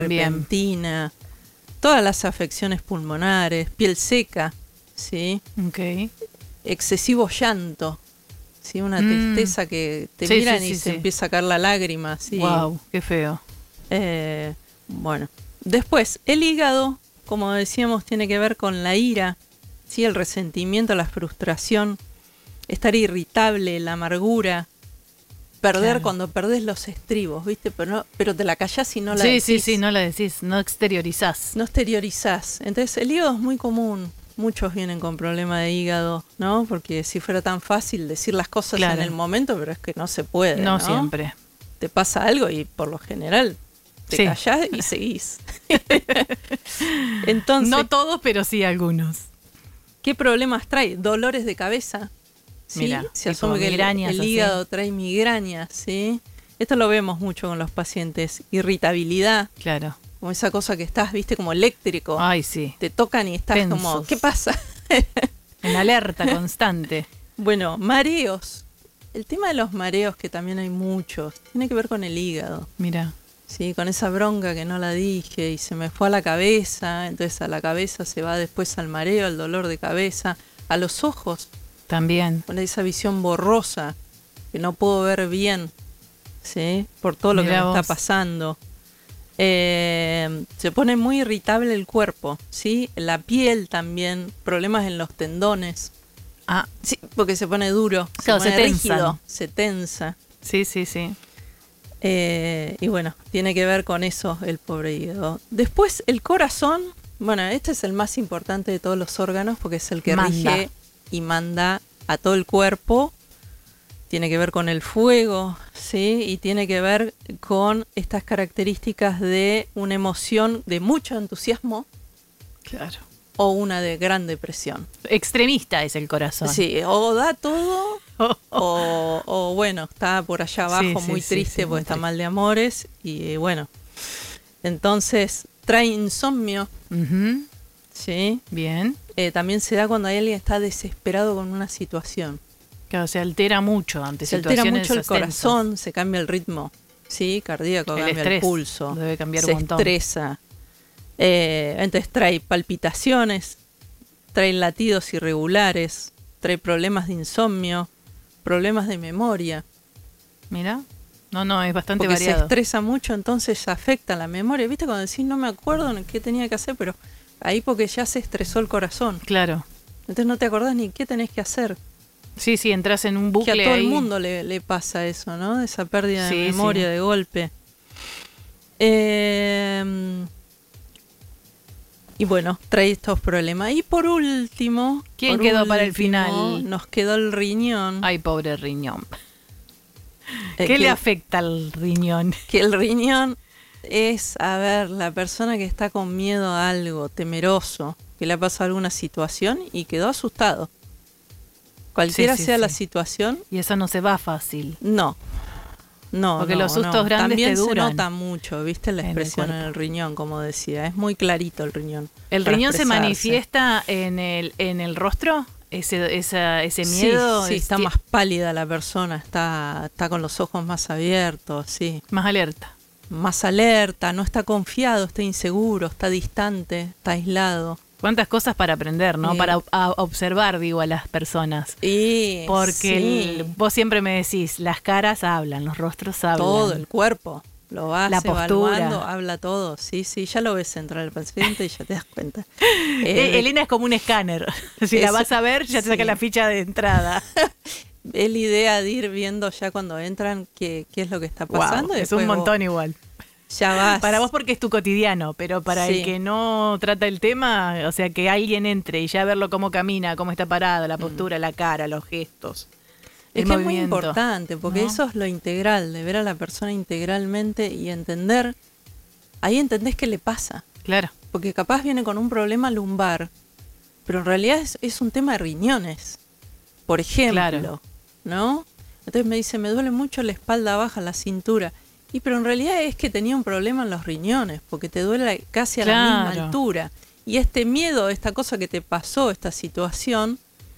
repentina, todas las afecciones pulmonares, piel seca, ¿sí? Ok. Excesivo llanto, ¿sí? Una tristeza que te miran y se empieza a caer la lágrima, ¿sí? Wow, qué feo. Bueno, después, el hígado, como decíamos, tiene que ver con la ira, ¿sí? El resentimiento, la frustración, estar irritable, la amargura, perder cuando perdés los estribos, ¿viste? Pero te la callás y no la decís. Sí, no la decís, no exteriorizás. No exteriorizás. Entonces, el hígado es muy común. Muchos vienen con problema de hígado, ¿no? Porque si fuera tan fácil decir las cosas en el momento, pero es que no se puede, ¿no? No siempre. Te pasa algo y por lo general te callás y seguís. Entonces, no todos, pero sí algunos. ¿Qué problemas trae? Dolores de cabeza. ¿Sí? Mira, se asume que el hígado trae migrañas, ¿sí? Esto lo vemos mucho con los pacientes. Irritabilidad. Claro. Como esa cosa que estás, viste, como eléctrico. Ay, sí. Te tocan y estás tensos. Como, ¿qué pasa? En alerta constante. Bueno, mareos. El tema de los mareos, que también hay muchos, tiene que ver con el hígado. Mira. Sí, con esa bronca que no la dije y se me fue a la cabeza, entonces a la cabeza se va después al mareo, al dolor de cabeza, a los ojos. También. Con esa visión borrosa, que no puedo ver bien, ¿sí? Por todo lo que me está pasando. Se pone muy irritable el cuerpo, ¿sí? La piel también, problemas en los tendones. Ah, sí, porque se pone duro, claro, se pone rígido, se tensa. Sí. Y bueno, tiene que ver con eso el pobre hígado. Después el corazón, bueno, este es el más importante de todos los órganos porque es el que rige y manda a todo el cuerpo. Tiene que ver con el fuego, ¿sí? Y tiene que ver con estas características de una emoción de mucho entusiasmo. Claro. O una de gran depresión. Extremista es el corazón. Sí, o da todo, o bueno, está por allá abajo muy triste porque está mal de amores. Y bueno, entonces trae insomnio. Uh-huh. Sí. Bien. También se da cuando alguien está desesperado con una situación. Claro, se altera mucho ante situaciones. Se altera mucho el corazón, tensas. Se cambia el ritmo, ¿sí? Cardíaco, cambia estrés, el pulso. Debe cambiar un montón. Se estresa. Entonces trae palpitaciones, trae latidos irregulares, trae problemas de insomnio, problemas de memoria. Mira, no, es bastante porque variado. Se estresa mucho, entonces afecta la memoria. ¿Viste cuando decís no me acuerdo en qué tenía que hacer? Pero ahí porque ya se estresó el corazón. Claro. Entonces no te acordás ni qué tenés que hacer. Sí, entras en un bucle. Que a todo ahí. el mundo le pasa eso, ¿no? Esa pérdida de memoria de golpe. Y bueno, trae estos problemas. Y por último... ¿Quién quedó para el final? Nos quedó el riñón. Ay, pobre riñón. ¿Qué le afecta al riñón? Que el riñón es, la persona que está con miedo a algo, temeroso, que le ha pasado alguna situación y quedó asustado. Cualquiera sea la situación. Y eso no se va fácil. No. Porque los sustos grandes también te duran. Se nota mucho, ¿viste? La expresión en el riñón, como decía. Es muy clarito el riñón. ¿El riñón se manifiesta en el rostro? Ese miedo. Sí, está más pálida la persona, está con los ojos más abiertos, sí. Más alerta. Más alerta, no está confiado, está inseguro, está distante, está aislado. Cuántas cosas para aprender, ¿no? Para observar, a las personas. Porque vos siempre me decís, las caras hablan, los rostros hablan. Todo, el cuerpo. Lo vas la evaluando, postura. Habla todo. Sí, ya lo ves entrar al paciente y ya te das cuenta. Elena es como un escáner. Si la vas a ver, ya te saca la ficha de entrada. Es la idea de ir viendo ya cuando entran qué es lo que está pasando. Wow, es un montón igual. Ya vas. Para vos porque es tu cotidiano, pero para el que no trata el tema, o sea, que alguien entre y ya verlo cómo camina, cómo está parado, la postura, la cara, los gestos. Es que es muy importante, porque eso es lo integral, de ver a la persona integralmente y entender, ahí entendés qué le pasa. Claro. Porque capaz viene con un problema lumbar, pero en realidad es un tema de riñones, por ejemplo, ¿no? Entonces me dice, me duele mucho la espalda baja, la cintura. Pero en realidad es que tenía un problema en los riñones, porque te duele casi a la misma altura. Y este miedo, esta cosa que te pasó, esta situación,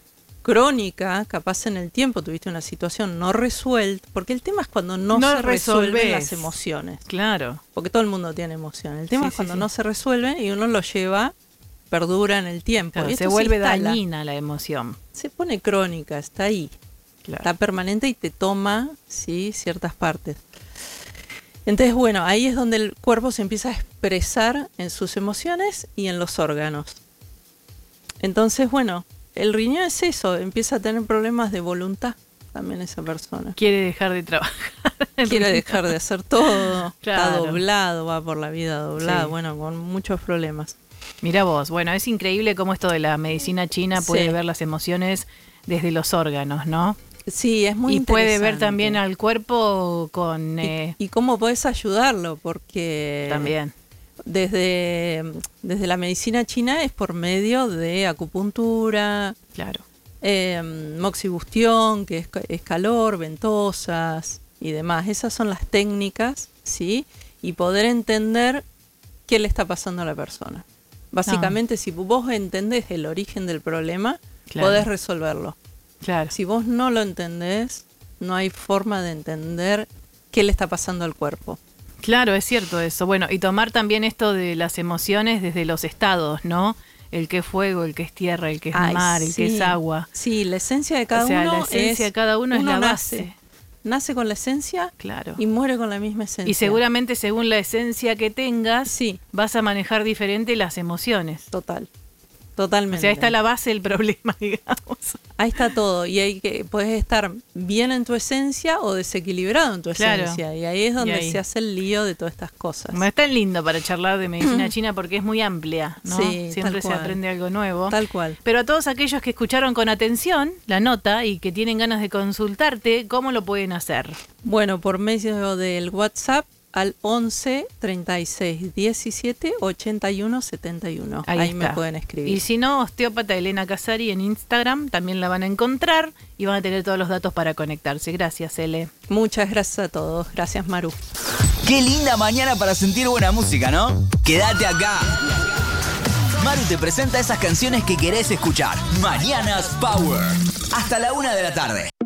crónica, capaz en el tiempo tuviste una situación no resuelta, porque el tema es cuando no se resuelven las emociones. Claro. Porque todo el mundo tiene emociones. El tema es cuando no se resuelven y uno lo lleva, perdura en el tiempo. Claro, y se vuelve dañina la emoción. Se pone crónica, está ahí. Claro. Está permanente y te toma, ¿sí?, ciertas partes. Entonces, bueno, ahí es donde el cuerpo se empieza a expresar en sus emociones y en los órganos. Entonces, bueno, el riñón es eso, empieza a tener problemas de voluntad también esa persona. Quiere dejar de trabajar. Quiere dejar de hacer todo. Claro. Está doblado, va por la vida doblado, bueno, con muchos problemas. Mirá vos, bueno, es increíble cómo esto de la medicina china puede ver las emociones desde los órganos, ¿no? Sí, es muy interesante. Y puede ver también al cuerpo con... Y cómo podés ayudarlo, porque... También. Desde la medicina china es por medio de acupuntura, claro, moxibustión, que es calor, ventosas y demás. Esas son las técnicas, ¿sí? Y poder entender qué le está pasando a la persona. Básicamente, si vos entendés el origen del problema, podés resolverlo. Claro. Si vos no lo entendés, no hay forma de entender qué le está pasando al cuerpo. Claro, es cierto eso. Bueno, y tomar también esto de las emociones desde los estados, ¿no? El que es fuego, el que es tierra, el que es mar, el que es agua. Sí, la esencia de cada uno la esencia de cada uno es la base. Nace con la esencia, claro, y muere con la misma esencia. Y seguramente según la esencia que tengas, vas a manejar diferente las emociones. Totalmente. O sea, ahí está la base del problema, digamos. Ahí está todo. Y puedes estar bien en tu esencia o desequilibrado en tu esencia. Y ahí es donde se hace el lío de todas estas cosas. Es tan lindo para charlar de medicina china porque es muy amplia, ¿no? Sí, siempre se aprende algo nuevo. Tal cual. Pero a todos aquellos que escucharon con atención la nota y que tienen ganas de consultarte, ¿cómo lo pueden hacer? Bueno, por medio del WhatsApp al 11 36 17 81 71. Ahí me pueden escribir. Y si no, osteópata Elena Casari en Instagram, también la van a encontrar y van a tener todos los datos para conectarse. Gracias, Ele. Muchas gracias a todos. Gracias, Maru. Qué linda mañana para sentir buena música, ¿no? Quédate acá. Maru te presenta esas canciones que querés escuchar. Mañanas Power. Hasta la 1 de la tarde.